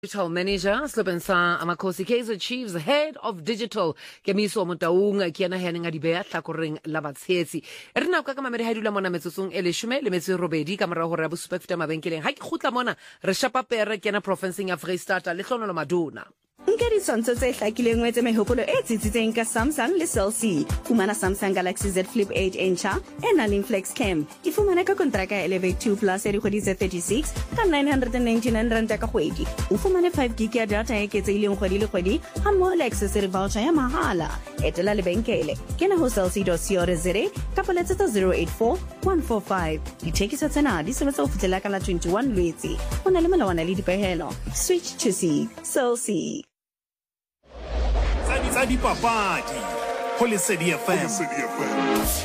Digital Manager Slobensa Amakosi Kaizer Chiefs Head of Digital Kemiso Motaung Kiana Henning Adibea Tlakoreng Labatshetsi Rena ka mamere ha dula mona metsotsong e leshume le metso robedi ka mora hore ya bosupa feta mabenkeleng ha ke khutla mona re shapa pere kena province ya Freestata le hlono lo maduna Nkedi sonto tse hlakileng wetse mehopolo e tsitsitseng ka Samsung le Cell C. Fumana Samsung Galaxy Z Flip 8 inch e nang le Flex Cam. E fumana ka kontraka ya Elevate 2 Plus e dikgwedi tse 36 ka 999 rand ka kgwedi. O fumane 5 gig ya data e ketseileng kgwedi le kgwedi ha mo le accessory voucher ya mahala. Etela le benkele. Kena ho cellc.co.za ka poletsetsa 084 145. Dithekiso tsena di sebetsa ho fihlela ka la 21 Lwetse. Hona le melawana le dipehelo. Switch to C. Cell C. Tsa dipapadi ho Lesedi FM.